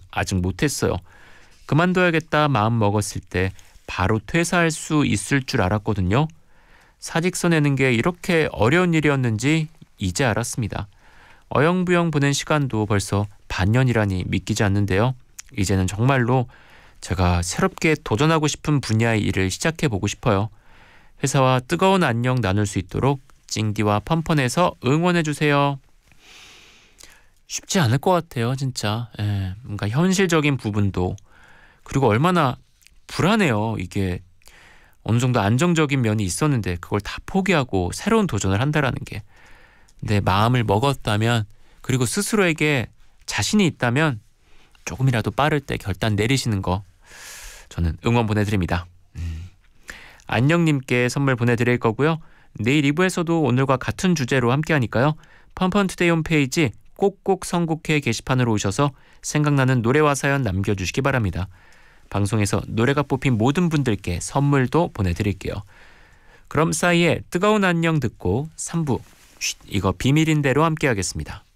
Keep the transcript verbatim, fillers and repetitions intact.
아직 못했어요. 그만둬야겠다 마음 먹었을 때 바로 퇴사할 수 있을 줄 알았거든요. 사직서 내는 게 이렇게 어려운 일이었는지 이제 알았습니다. 어영부영 보낸 시간도 벌써 반년이라니 믿기지 않는데요. 이제는 정말로 제가 새롭게 도전하고 싶은 분야의 일을 시작해보고 싶어요. 회사와 뜨거운 안녕 나눌 수 있도록 찡디와 펀펀에서 응원해주세요. 쉽지 않을 것 같아요, 진짜. 예, 뭔가 현실적인 부분도, 그리고 얼마나 불안해요. 이게 어느 정도 안정적인 면이 있었는데 그걸 다 포기하고 새로운 도전을 한다라는 게. 근데 마음을 먹었다면, 그리고 스스로에게 자신이 있다면 조금이라도 빠를 때 결단 내리시는 거 저는 응원 보내드립니다. 음. 안녕님께 선물 보내드릴 거고요. 내일 이 부에서도 오늘과 같은 주제로 함께하니까요. 펀펀투데이 홈페이지 꼭꼭 선곡해 게시판으로 오셔서 생각나는 노래와 사연 남겨주시기 바랍니다. 방송에서 노래가 뽑힌 모든 분들께 선물도 보내드릴게요. 그럼 싸이의 뜨거운 안녕 듣고 삼 부, 쉿, 이거 비밀인 대로 함께하겠습니다.